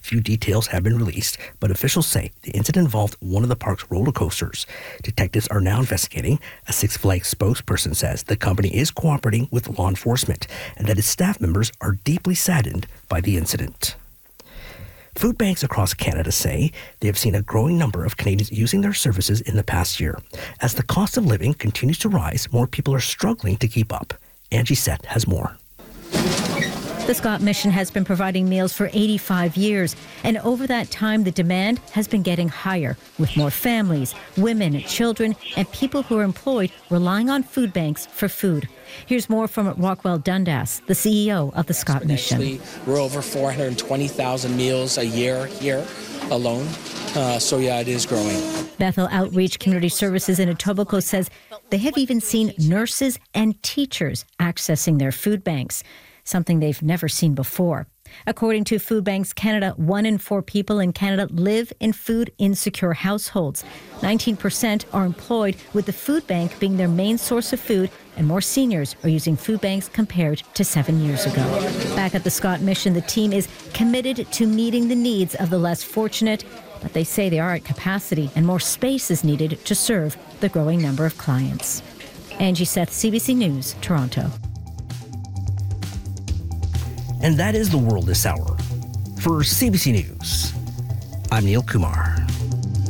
Few details have been released, but officials say the incident involved one of the park's roller coasters. Detectives are now investigating. A Six Flags spokesperson says the company is cooperating with law enforcement and that its staff members are deeply saddened by the incident. Food banks across Canada say they have seen a growing number of Canadians using their services in the past year. As the cost of living continues to rise, more people are struggling to keep up. Angie Seth has more. The Scott Mission has been providing meals for 85 years, and over that time, the demand has been getting higher, with more families, women, children, and people who are employed relying on food banks for food. Here's more from Rockwell Dundas, the CEO of the Scott Mission. We're over 420,000 meals a year here alone. So it is growing. Bethel Outreach Community Services in Etobicoke says they have even seen nurses and teachers accessing their food banks, something they've never seen before. According to Food Banks Canada, 1 in 4 people in Canada live in food-insecure households. 19% are employed, with the food bank being their main source of food, and more seniors are using food banks compared to 7 years ago. Back at the Scott Mission, the team is committed to meeting the needs of the less fortunate, but they say they are at capacity and more space is needed to serve the growing number of clients. Angie Seth, CBC News, Toronto. And that is the world this hour. For CBC News, I'm Neil Kumar.